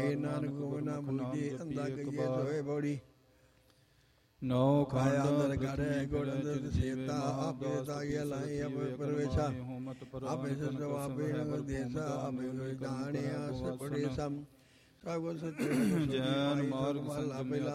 ਨਾਨਕ ਨਾ ਬੂਝੇ ਅੰਦਾ ਕਈਏ ਸੋਏ ਬੋੜੀ ਨੌ ਖਾਇਆ ਅੰਦਰ ਗੜੇ ਗੁੜ ਅੰਦਰ ਸੇਤਾ ਆਪੇ ਤਾਗਿਆ ਲਾਈ ਆਪੇ ਪਰਵੇਸ਼ਾ ਆਪੇ ਸਤਿ ਆਪੇ ਦੇਸਾ ਆਪੇ ਜਾਣਿਆ ਸਪੜੇ ਸਮ ਪ੍ਰਭੂ ਸਤਿ ਜੈਨ ਮਾਰਗ ਸੰਜਮ